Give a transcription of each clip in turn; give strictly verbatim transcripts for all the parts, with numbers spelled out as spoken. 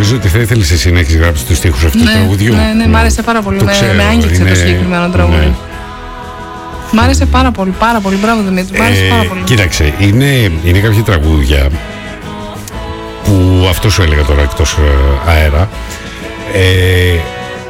Νομίζω ότι θα ήθελες εσύ να έχεις γράψει τους στίχους αυτού ναι, του τραγουδιού. Ναι, ναι, μ' άρεσε πάρα πολύ. Με, ξέρω, με άγγιξε είναι... το συγκεκριμένο τραγούδι. Ναι. Μ' άρεσε πάρα πολύ, πάρα πολύ. Μπράβο Δημήτρη, μ' άρεσε ε, πάρα πολύ. Κοίταξε, είναι, είναι κάποια τραγούδια που αυτό σου έλεγα τώρα εκτός ε, αέρα. Ε,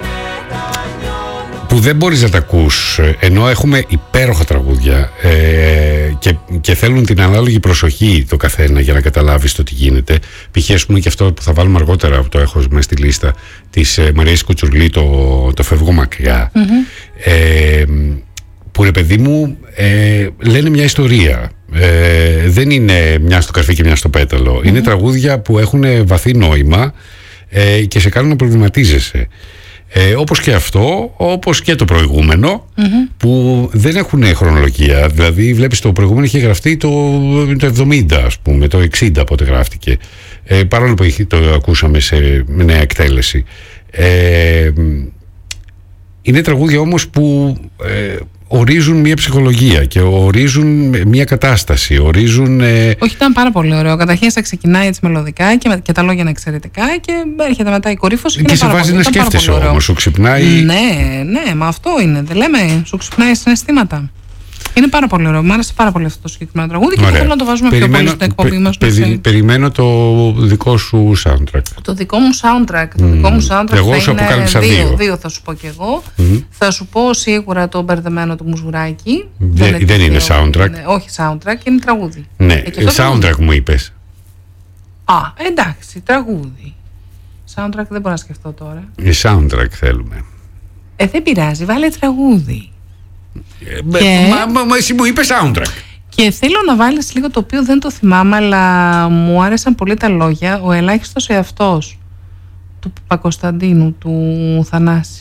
που δεν μπορείς να τα ακούς, ενώ έχουμε υπέροχα τραγούδια ε, και, και θέλουν την ανάλογη προσοχή το καθένα για να καταλάβεις το τι γίνεται. Π.χ. ας πούμε και αυτό που θα βάλουμε αργότερα, που το έχω μέσα στη λίστα, της ε, Μαρίας Κουτσουρλή, το, το «Φεύγω μακριά», mm-hmm. ε, που ρε παιδί μου ε, λένε μια ιστορία. Ε, δεν είναι μια στο καρφί και μια στο πέταλο. Mm-hmm. Είναι τραγούδια που έχουν βαθύ νόημα ε, και σε κάνουν να προβληματίζεσαι. Ε, όπως και αυτό, όπως και το προηγούμενο, mm-hmm. που δεν έχουν χρονολογία. Δηλαδή βλέπεις, το προηγούμενο είχε γραφτεί το, το εβδομήντα, ας πούμε, το εξήντα πότε γράφτηκε, ε, παρόλο που το ακούσαμε σε νέα εκτέλεση. ε, είναι τραγούδια όμως που ε, ορίζουν μια ψυχολογία και ορίζουν μια κατάσταση, ορίζουν... Ε... Όχι, ήταν πάρα πολύ ωραίο. Καταρχήν θα ξεκινάει έτσι μελωδικά και, με, και τα λόγια είναι εξαιρετικά και έρχεται μετά η κορύφωση. Και σε βάζει να σκέφτεσαι όμως, σου ξυπνάει... Ναι, ναι, μα αυτό είναι, δεν λέμε, σου ξυπνάει συναισθήματα. Είναι πάρα πολύ ωραίο. Μ' άρεσε πάρα πολύ αυτό το συγκεκριμένο τραγούδι και θέλω να το βάζουμε περιμένω, πιο πολύ στην εκπομπή μας. Περι, περιμένω το δικό σου soundtrack. Το δικό μου soundtrack. Το mm. δικό μου soundtrack εγώ θα σου είναι αποκάλυψα δύο, δύο. δύο θα σου πω κι εγώ. Mm. Θα σου πω σίγουρα το μπερδεμένο του Μουζουράκη. Δε, δεν, δεν είναι soundtrack. Είναι, όχι soundtrack, είναι τραγούδι. Ναι, ε, soundtrack τραγούδι. Μου είπες. Α, εντάξει, τραγούδι. Soundtrack δεν μπορώ να σκεφτώ τώρα. Ε, soundtrack θέλουμε. Ε, δεν πειράζει, βάλε τραγούδι. Ε, και... Μα, μα, μα εσύ μου είπε soundtrack. Και θέλω να βάλεις λίγο το οποίο δεν το θυμάμαι, αλλά μου άρεσαν πολύ τα λόγια. Ο ελάχιστος εαυτός του Παπακοσταντίνου, του Θανάση.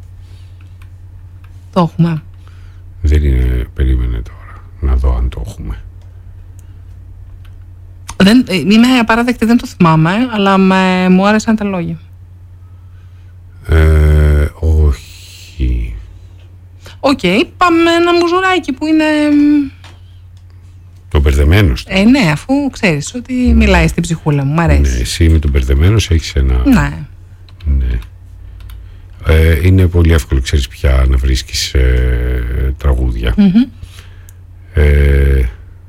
Το έχουμε. Δεν είναι, περίμενε τώρα να δω αν το έχουμε. Δεν, είμαι απαράδεκτη, δεν το θυμάμαι, αλλά με, μου άρεσαν τα λόγια. Ε, όχι. Οκ, okay, πάμε ένα Μουζουράκι που είναι... Το μπερδεμένος. Ε, ναι, αφού ξέρεις ότι μιλάει στην ψυχούλα μου, μ' αρέσει. Ναι, εσύ με τον μπερδεμένος έχεις ένα... Ναι. Ναι. Ε, είναι πολύ εύκολο, ξέρεις πια, να βρίσκεις ε, τραγούδια. Mm-hmm. Ε,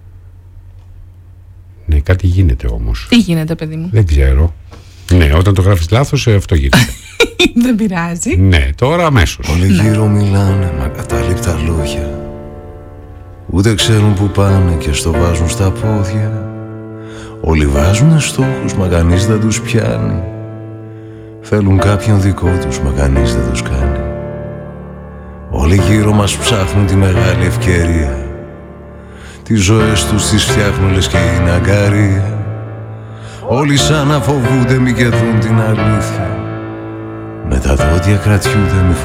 ναι, κάτι γίνεται όμως. Τι γίνεται, παιδί μου? Δεν ξέρω. Ναι, όταν το γράφεις λάθος, αυτό γίνεται. Δεν πειράζει. Ναι, τώρα αμέσως. Όλοι γύρω μιλάνε με ακατάληπτα λόγια. Ούτε ξέρουν που πάνε και στο βάζουν στα πόδια. Όλοι βάζουν στόχους, μα κανείς δεν τους πιάνει. Θέλουν κάποιον δικό τους, μα κανείς δεν τους κάνει. Όλοι γύρω μας ψάχνουν τη μεγάλη ευκαιρία. Τις ζωές τους τις φτιάχνουν λες και είναι αγκαρία. Όλοι σαν να φοβούνται μη κερδούν την αλήθεια. Με τα δόντια κρατιούνται μη